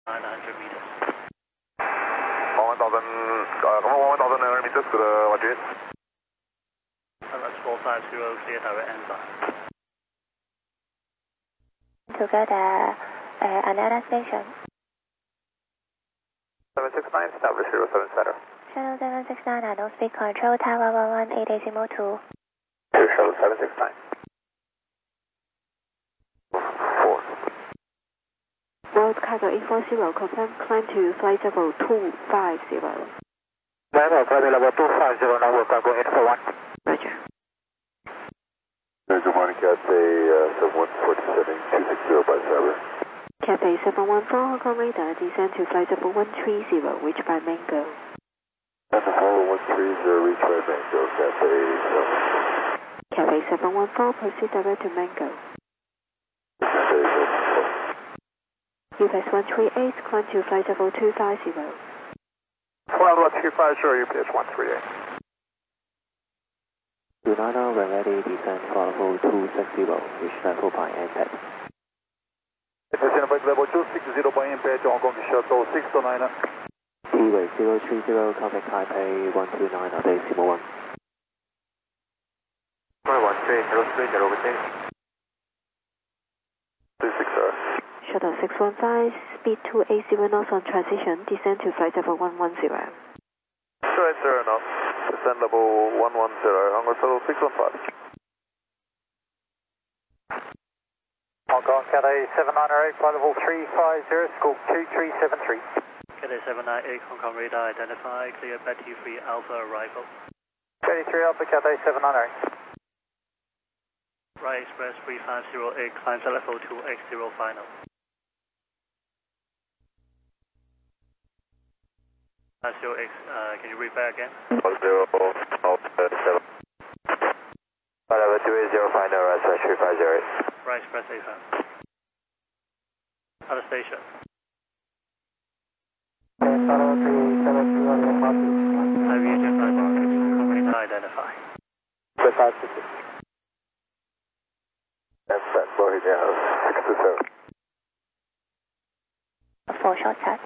900 meters. 1,900 meters to the watch it. That's 450, clear direct Enva. To get another station. 769, establish 07 center. Shuttle 769, no speed control, tower 118.2. Shuttle 769. 4. World Cargo 840, confirm climb to flight level 250. Level level 250, now cargo 841. Roger. Good morning, Cathay 7147, 260 by Cyber. Cathay 714, Hong Kong radar, descend to flight level 130, reach by Mango. Cathay 130, reach by Mango, Cathay 7. Cathay 714, proceed direct to Mango. Cathay 714. UPS 138, climb to flight level 250. Flight level 250, UPS 138. United when ready, descend for level 260, reach level by impact. Descend flight level 260 by impact, Hong Kong Shuttle 629. T-Way 030, contact Taipei 129, decimal 1. 13030, 36 Shuttle 615, speed 280 knots on transition, descend to flight level 110. 280 knots, descend level 110, Hong Kong Shuttle 615. Hong Kong Cathay 798, flight level 350, scope 2373. Cathay 798, Hong Kong radar identified, clear Betty 3 Alpha arrival. 33 Alpha Cathay 798. Right Express 3508, climb to level 2X0 final. 50X, can you read back again? 10, 7. Level 280 final, right Express 3508. Right Express 85. Other station. Aviation flight markers, Hong Kong radar identified. 566. That's that, Bohemia 627. 4 short touch.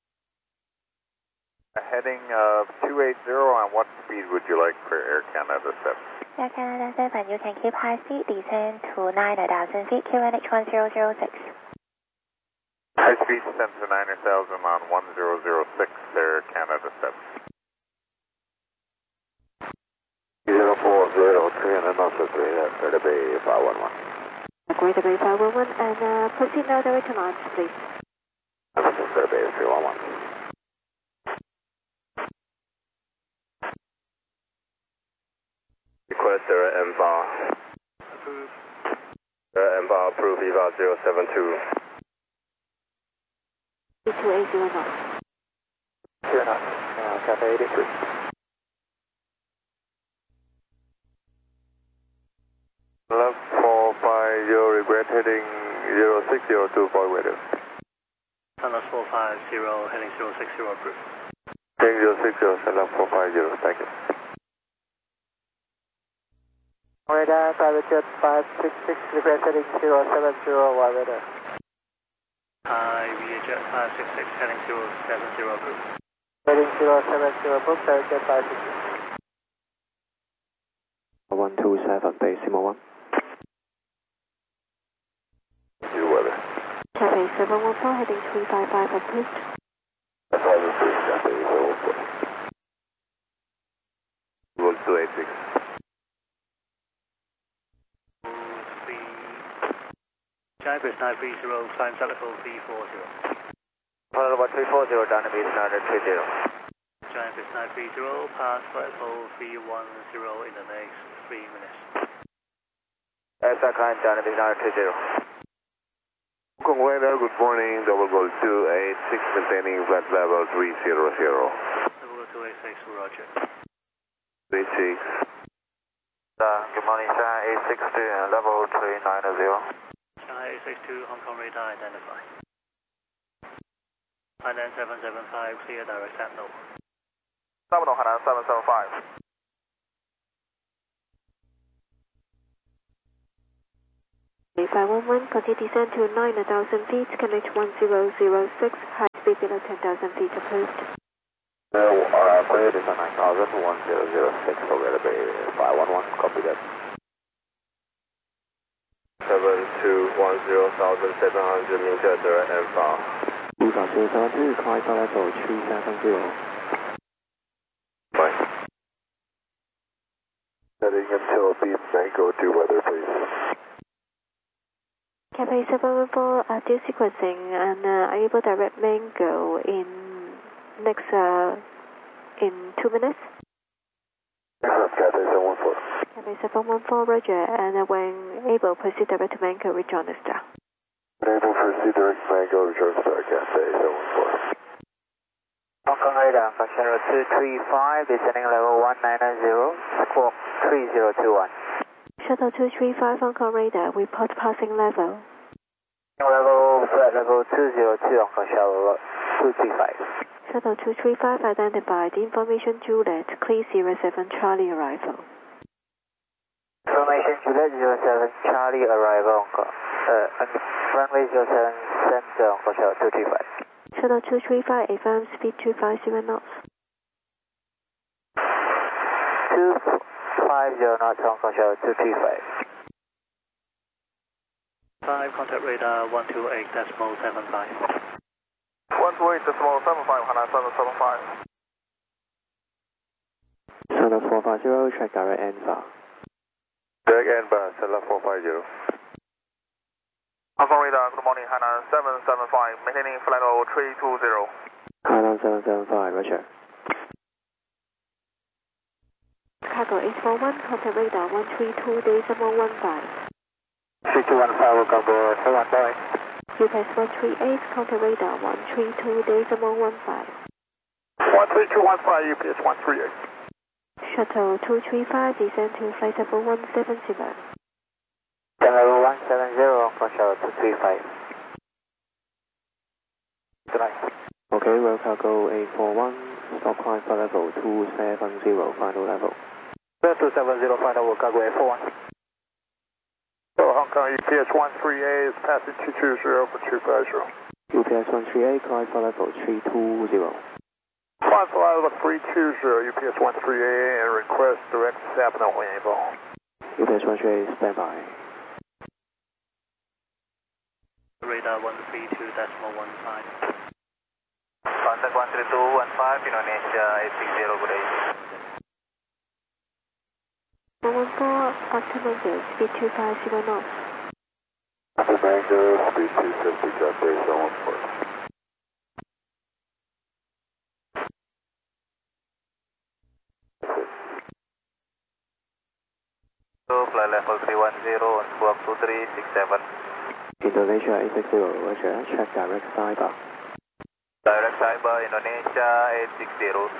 Heading 280, on what speed would you like for Air Canada 7? Air Canada 7, you can keep high speed, descend to 9,000 feet, QNH 1006. High speed descend to 9,000 on 1006, Air Canada 7. 0403 and another 3, Greater Bay 511. Greater Bay 511, and proceed now direct to launch, please. Greater Bay 311. Request MVAR. Approved. MVAR approved, EVA 072. 280 knots. 2 knots, Cathay 83. Left 450, regret heading 0602 for weather. Sunless 450, heading 060 approved. Heading 060, left 450, thank you. Radar, private jet 566, regret heading 070, weather. Hi, VHF 566, heading 070 approved. Heading 070, approved, private jet 566. 127, decimal 1. Weather. Cathay 714, heading 355, approved. That's all the three, Cathay 714. Roll 286. Jibers 930, climb to level 340. Flight level 340, dynamics 930. Jibers 930, pass flight level 310 in the next 3 minutes. Aircraft climb, dynamics 930. Hong Kong radar, good morning, double goal 286, maintaining flight level 300. Level 286, roger. 36. Good morning, Shanghai 862, level 390. Shanghai 862, Hong Kong radar identified. Hainan 775, clear direct Sentinel. Hainan 775. 511, continue descent to 9,000 feet, connect 1006, high speed below 10,000 feet approved. Clear descent 9000, 1006, available 511, copy that. 7210,700 meters, direct and far. Eva 072, climb for level 370. Bye. Heading until beam mango due weather, please. Cathay 714, due sequencing and able direct mango in next in 2 minutes. Cathay 714. Cathay 714, roger, and when able, proceed direct to mango, rejoin the star. Enable proceed direct mango, return star, Cathay 714. Hong Kong radar, Channel 235, descending level 190, squawk 3021. Shuttle 235, Hong Kong radar, report passing level. Flight level 202, Hong Kong Shuttle 235. Shuttle 235 identified, information Juliet, clear 07 Charlie arrival. Information Juliet 07 Charlie arrival, Hong Kong. Runway 07 center, Hong Kong Shuttle 235. Shuttle 235, advanced speed 250 knots. 250 knots, Hong Kong Shuttle 235. 5, contact radar 128.75. 128.75, Hana 775. Center 450, check direct and far. Direct and bar, Center 450. Hong Kong radar, good morning, Hana 775, maintaining flight level 320. Hana 775, roger. Cargo 841, contact radar 132.15. 3215, welcome to 715. UPS 138, contact radar 132.15. 13215, UPS 138. Shuttle 235, descend to flight level 170. Level 170, Hong Kong Shuttle 235. Good night. Okay, Royal Cargo 841, stop climb for level 270, final level. 270, final Royal Cargo 841. So Hong Kong UPS 138 is passing 220 for 250. UPS 138, climb for level 320. Climb for level 320, UPS 138, and request direct Sapna when able. UPS 138, stand by. Radar 132.15. Contact 13215, Indonesia 860, good day. 114, after mango, speed 250 knots. After mango, speed 250, Cathay 714. Flight level 310 on squawk 2367. Indonesia 860, roger, check direct cyber. Direct cyber, Indonesia 860.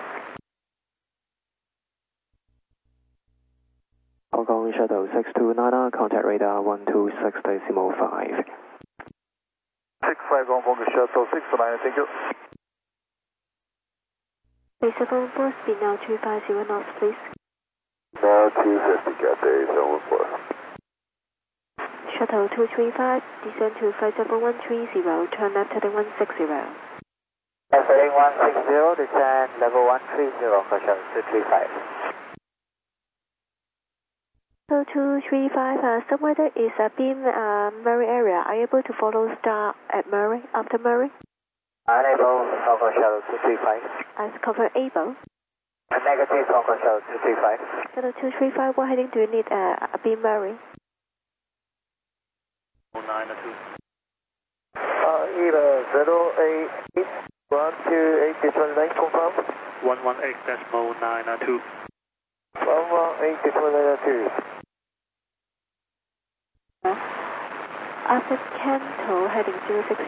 Hong Kong Shuttle 629, contact radar 126.5. 65 Hong Kong Shuttle 629, thank you. Base 714, speed now 250 knots, please. Now 250, Cathay 714. Shuttle 235, descend to flight level 130, turn left heading 160. Heading 160, descend level 130, Hong Kong Shuttle 235. So 235, somewhere there is a beam Murray area. Are you able to follow star at Murray, after Murray? Unable, Hong Kong Shuttle 235. As cover able. Negative, Hong Kong Shuttle 235. Shuttle 235, what heading do you need a beam Murray? 902. Eva 088, 128.9, confirm. 118.902. 118.902. After Canto, heading 060.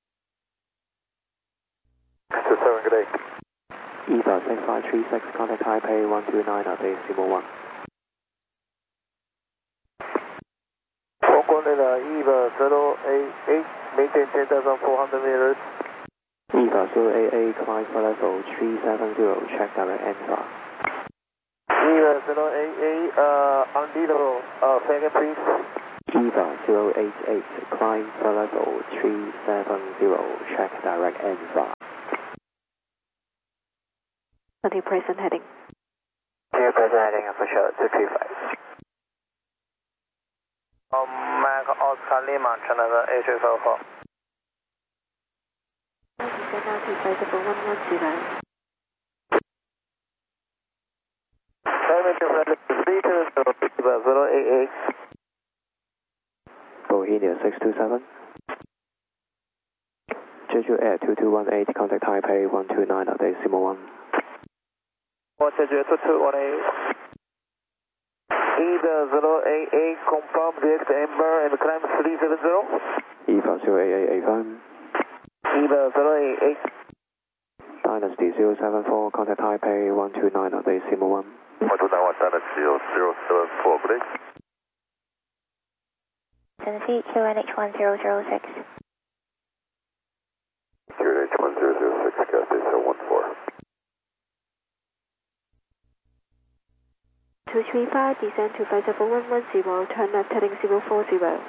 27, good day. EVA 6536, contact Taipei 129.1. Hong Kong radar EVA 088, maintain 10,400 meters. EVA 088, climb for level 370, check direct and far. EVA 088, unleadable, second please. EVA 088, climb for level 370, check direct N5. Continue present heading. Continue present heading for short 235. Mac Oscar Lima, Canada 8344. Descend now to visible 110. EVA 088. Bohemia 627. Jeju Air 2218, contact Taipei 129.1. Jeju 2218. EVA 088, confirm direct Ember and climb 370. EVA 088, affirm. EVA 088. Dynasty 074, contact Taipei 129.1. 129 Dynasty 074, good day. 10 feet, QNH 1006. QNH 1006, Cathay 014. 235, descend to visible 110, turn left heading 040. Then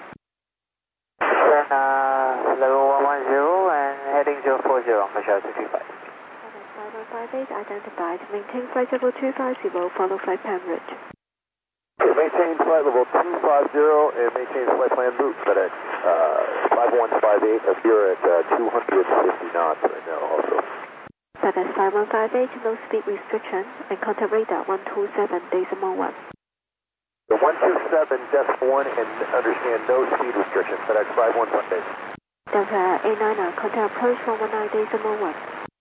level 110 and heading 040 for short 235. 5158 identified. Maintain flight level 250, follow flight plan route. Maintain flight level 250 and maintain flight plan route FedEx 5158. You're at 250 knots right now also. FedEx 5158, no speed restriction, and contact radar 127.1. The 127.1 and understand no speed restriction. FedEx 5158. Delta A9, contact approach 119.1.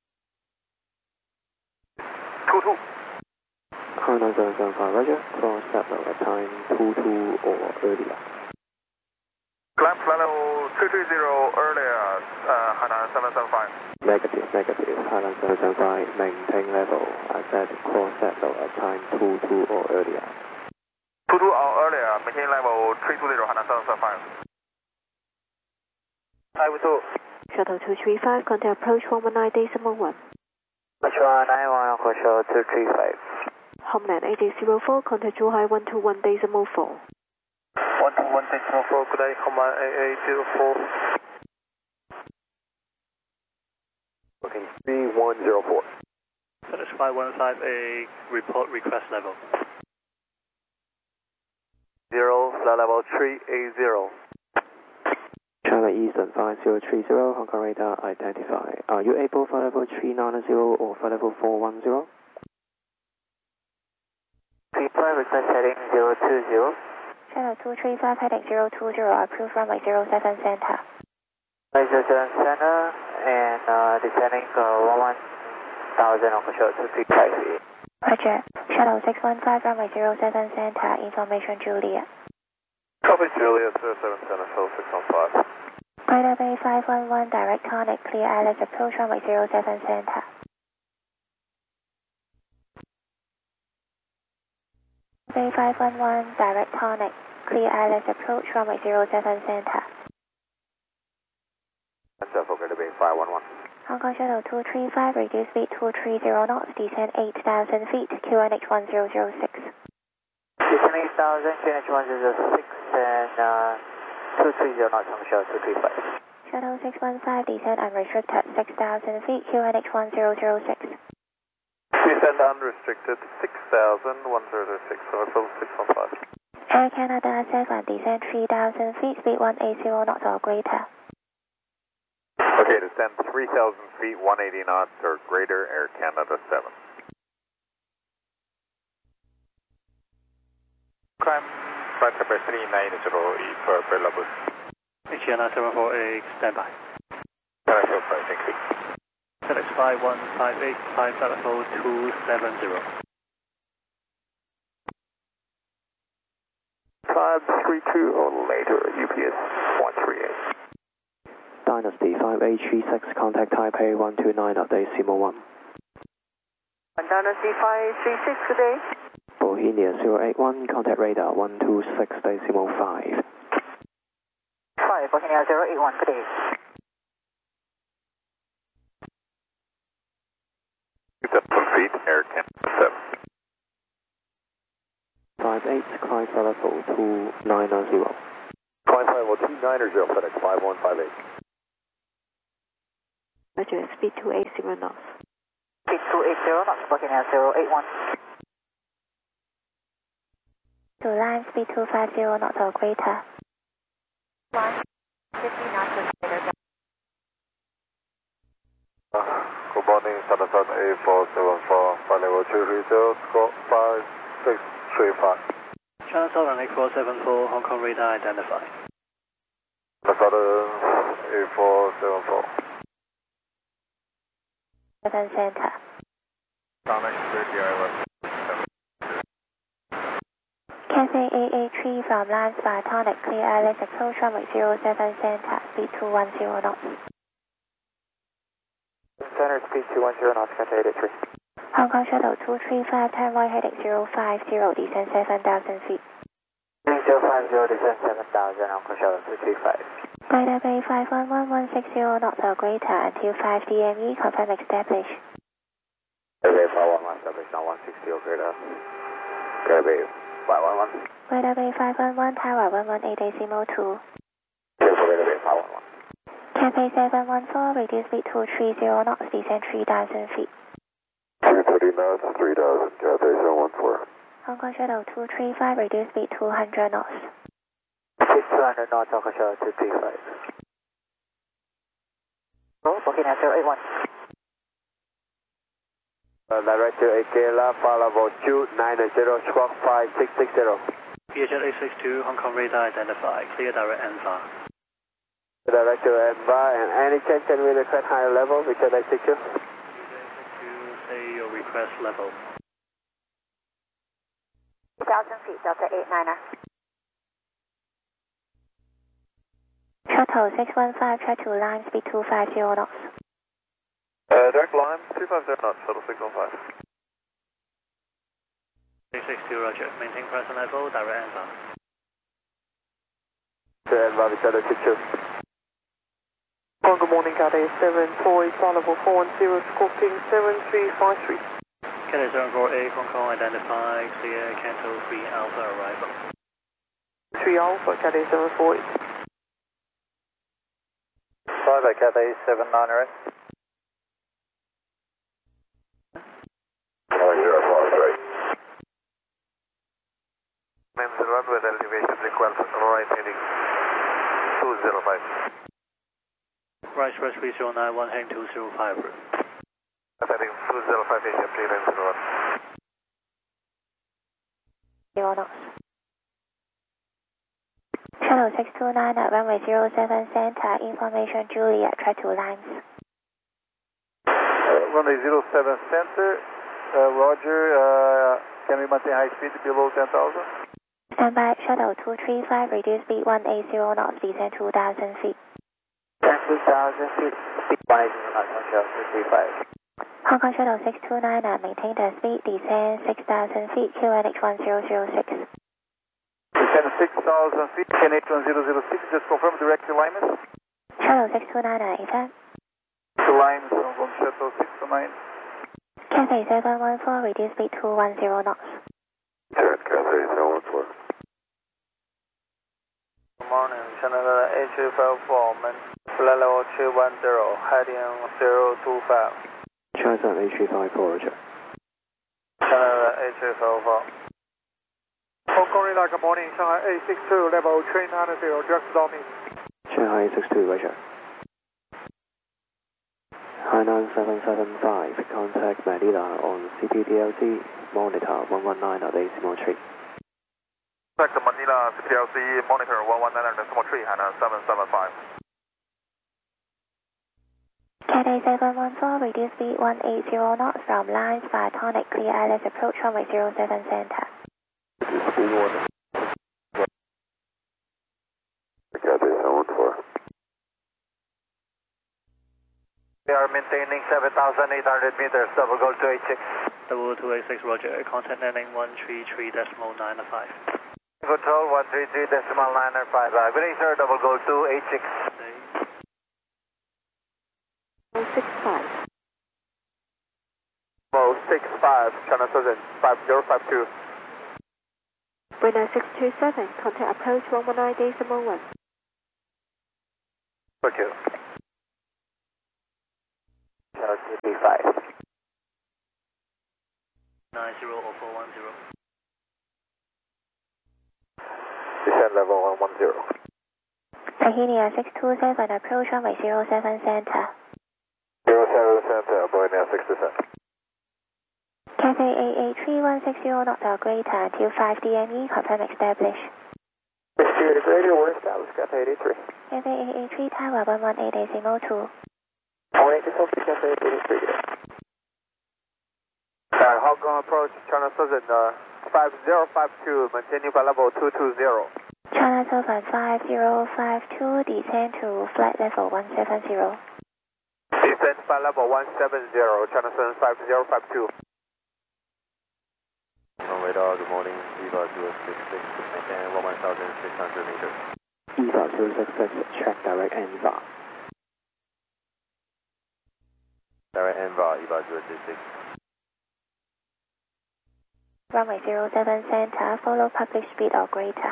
22. Hainan 775, roger. Cross step at time 22 or earlier. Climb flight level 230 earlier, Hainan 775. Negative. Hainan 775, maintain level. I said cross step at time 22 or earlier. 22 or earlier, maintain level 320, Hainan 775. 52. Shuttle 235, contact approach 119.1. Control 91 for short 235. Homeland 8804, contact Zhuhai 121.4. 121.4, good day, Homeland 8804. Looking 3104. FedEx 5158, report request level. 0, flight level 380. China Eastern 5030, Hong Kong radar identify. Are you able for level 390 or for level 410? People request heading 020. Channel 235, heading 020, approved runway 07 center. 07 center and descending 11,000 on short 235. Roger. Shuttle 615, runway 07 center, information Juliet. Copy Juliet 07 center, shuttle 615. Greater Bay 511, direct tonic, clear Alice, approach runway 07 center. Bay 511, direct tonic, clear Alice, approach runway 07 center. Central Greater Bay 511. Hong Kong Shuttle 235, reduce speed 230 knots, descend 8,000 feet, QNH 1006. Descend 8,000, QNH 1006 and 230 knots on short 235. Shuttle 615, descend unrestricted 6,000 feet, QNH 1006. Descend unrestricted 6,000, 1006, so 615. Air Canada 7, descend 3,000 feet, speed 180 knots or greater. Okay, descend 3,000 feet, 180 knots or greater, Air Canada 7. Climb flight capacity 90 for available. HNR 748, standby. Thank you. FedEx 5158, climb flight level 270. 532 or later, UPS 138. Dynasty 5836, contact Taipei 129.1. Dynasty 536 today. Bohemia 081, contact radar 126.5. 5, Bohemia 081 today. Feet, Air Canada 7. 58, climb for level 290. flight level 290 FedEx 5158. Roger, speed 280 knots. Speed 280 knots, looking at 081. To land speed 250 knots or greater. Line 50 knots or greater. Good morning, Thunderbird A474, flight level 230, score 5635. China Southern 8474, Hong Kong radar identified. Southern A474. Southern Center. Cathay AA3 from Lance Bartonic, clear airless approach runway 07 center, speed 210 knots. Center speed 210 knots, Cathay 83. Hong Kong Shuttle 235, turn right heading 050, descend 7,000 feet. 050, descend 7,000, Hong Kong Shuttle 235. Data Bay 511160 knots or greater until 5 DME, confirm establish. Data Bay 511, establish now 160 or greater. Data Bay 511. Data Bay 511, tower 118 2. Data Bay 511. Cathay 714, reduce speed 230 knots, descend 3,000 feet. 230 knots, 3000, Cathay 714. Hong Kong Shuttle 235, reduce speed 200 knots. Speed 200 knots, Hong Kong Shuttle 235. Looking at 081. Director Akela, flight level 290, squawk 5660. VHL 862, Hong Kong radar identified, clear direct ENVA. Director ENVA, and any chance can we request higher level, VHL 862? Say your request level. 2,000 feet, Delta 89er. Shuttle 615, try to line speed 250 knots. Direct line, 250 knots, shuttle 615. 862, roger. Maintain present level, direct ENVA. ENVA, VHL 862. Good morning, Cathay 748, flight level 410, scorpion 7353. Cathay 748, Hong Kong identified, clear Canto 3 Alpha arrival. 3 Alpha, Cathay 748. Sorry by Cathay 79er. Names the runway elevation request, right heading 205. Right express 3091, heading 205 route. Heading 205, Asia, clearance to run. 0 knots. Shuttle 629 at runway 07 center, information Juliet, try to lines. Runway 07 center, roger, can we maintain high speed below 10,000? Standby, shuttle 235, reduce speed 180 knots, descend 2,000 feet. 2,000 feet, speed 180 knots, Hong Kong Shuttle 235. Hong Kong Shuttle 629 at maintain the speed, descend 6,000 feet, QNH 1006. Descend 6,000 feet, QNH 1006, just confirm direct alignment. Shuttle 629 at AFM. Alignment, Hong Kong Shuttle 629. Cathay 714, reduce speed 210 knots. Cathay 714. Good morning, Channel A354, flight level 210, heading 025. China Southern A354, roger. Channel A354. Hong Kong radar, good morning, Shanghai A62, level 390, direct downwind. Shanghai 62, roger. Hainan 775, contact Manila on CPDLC, monitor 119 at decimal tree. Contact Manila CPLC, monitor 119 at decimal tree, Hainan 775. Cathay 714, reduce speed 180 knots from Lines Bartonic, clear airless approach runway 07 center. Cathay 714. We are maintaining 7,800 meters, double goal 286. Double 286, roger. Contact landing 133.995. Control 133.995. Good day, sir, double goal 286. 065. 065, China Southern 5052. Winner 627, contact approach 119.1. Okay. Shell 235. 900410. Descend level 110. Tahiti 627, approach runway 07 center. 07 center, boarding now 6 descent. Cathay 883160 knots or greater until 5 DME, confirm establish. Spirit Radio, we're established, Cathay 83. Cathay 883 Tower 118.2. Morning, just hope Cathay 83. Hong Kong approach, China Southern 5052, maintaining by level 220. China Southern 5052, descend to flight level 170. Descent by level 170, China Southern 5052. Radar, good morning, EVA 066, maintain 11,600 meters. EVA 066, check direct ENVA. Direct ENVA, EVA 066. Runway 07 center, follow public speed or greater.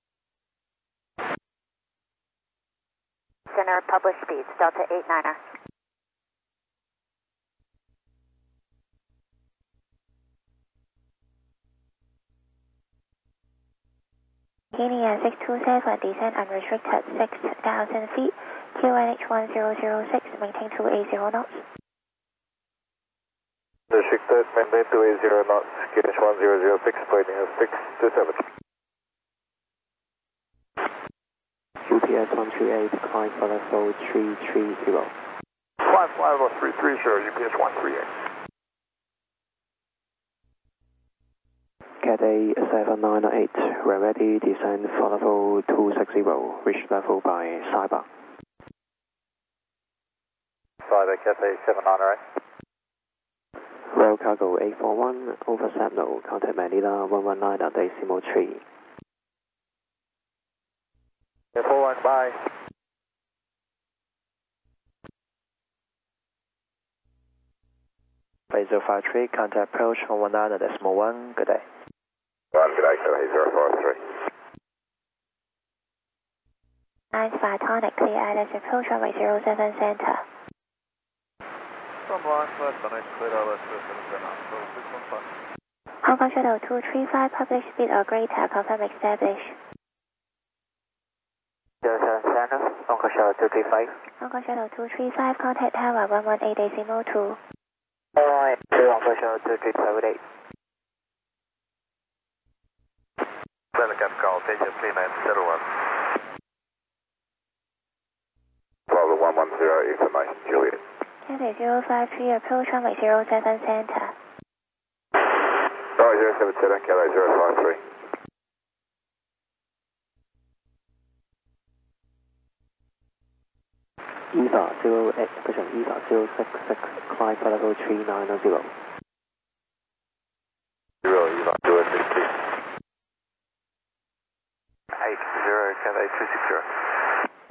Center published speeds, Delta 89er. Kenya 627, descend unrestricted 6,000 feet, QNH 1006, maintain 280 knots. Restricted, maintain 280 knots, QNH 1006, pointing at 6 to 7. UPS 138, climb for level 330. Climb level 330, UPS 138. Cathay 798, we're ready, descend for level 260, reach level by Saiba. Saiba, Cathay 798. Royal Cargo 841, over Sentinel, contact Manila 119.3. 841, bye. Flight 053, contact approach 119.1, good day. 1, good day, Cathay 043. Lines Tonic, clear ILS approach runway 07 center. From line 5, connect, clear ILS 07 center, Hong Kong Shuttle 235, public speed or greater, confirm establish. 07 center, Hong Kong Shuttle 235. Hong Kong Shuttle 235, contact Tower 118.2. Alright, Hong Kong Shuttle 235 8. Telecom call, station 3901. Bravo 110, information, Juliet. Cathay 053, approach runway 07 center. Oh, 077, Cathay 053. EVA 08, position EVA 066, climb for level 390. 0, EVA 060. 80, Cathay 260.